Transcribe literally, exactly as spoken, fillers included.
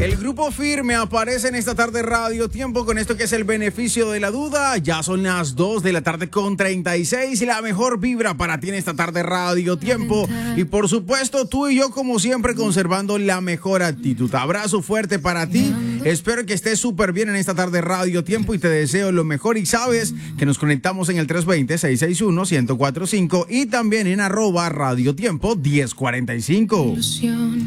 El grupo Firme aparece en esta tarde Radio Tiempo con esto que es el beneficio de la duda. Ya son las dos de la tarde con treinta y seis y la mejor vibra para ti en esta tarde Radio Tiempo. Y por supuesto tú y yo como siempre conservando la mejor actitud. Abrazo fuerte para ti. Espero que estés súper bien en esta tarde Radio Tiempo y te deseo lo mejor. Y sabes que nos conectamos en el tres dos cero, seis seis uno, uno cero cuatro cinco y también en arroba Radio Tiempo diez cuarenta y cinco.